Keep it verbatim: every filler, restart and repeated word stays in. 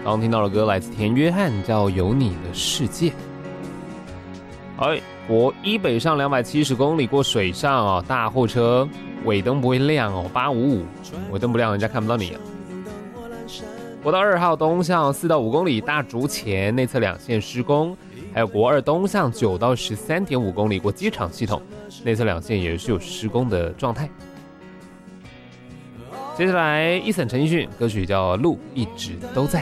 刚听到的歌来自田约翰，叫《有你的世界》。哎，国一北上两百七十公里过水上哦，大货车尾灯不会亮哦，八五五，尾灯不亮，人家看不到你啊。国道二号东向四到五公里，大竹前内侧两线施工，还有国二东向九到十三点五公里过机场系统，内侧两线也是有施工的状态。接下来，一审陈奕迅歌曲叫《路一直都在》。